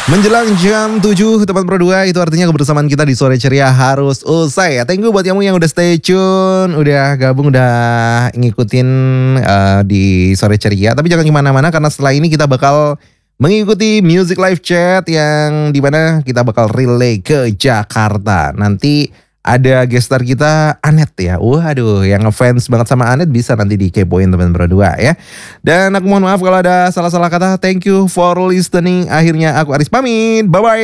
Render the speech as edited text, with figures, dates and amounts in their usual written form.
Menjelang jam 7 teman Pro 2, itu artinya kebersamaan kita di Sore Ceria harus usai ya. Thank you buat kamu yang udah stay tune, udah gabung, udah ngikutin di Sore Ceria. Tapi jangan kemana-mana karena setelah ini kita bakal mengikuti Music Live Chat yang dimana kita bakal relay ke Jakarta. Nanti ada gestar kita Anet ya. Waduh, yang ngefans banget sama Anet bisa nanti dikepoin teman berdua ya. Dan aku mohon maaf kalau ada salah-salah kata. Thank you for listening. Akhirnya aku Aris pamit. Bye bye.